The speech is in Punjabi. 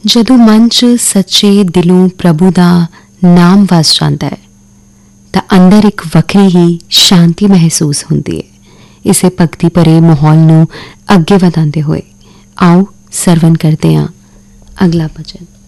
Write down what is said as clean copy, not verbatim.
ਜਦੋਂ ਮਨ 'ਚ ਸੱਚੇ ਦਿਲੋਂ ਪ੍ਰਭੂ ਦਾ ਨਾਮ ਵਸ ਜਾਂਦਾ ਹੈ ਤਾਂ ਅੰਦਰ ਇੱਕ ਵੱਖਰੀ ਹੀ ਸ਼ਾਂਤੀ ਮਹਿਸੂਸ ਹੁੰਦੀ ਹੈ। ਇਸੇ ਭਗਤੀ ਭਰੇ ਮਾਹੌਲ ਨੂੰ ਅੱਗੇ ਵਧਾਉਂਦੇ ਹੋਏ ਆਓ ਸਰਵਣ ਕਰਦੇ ਹਾਂ ਅਗਲਾ ਭਜਨ।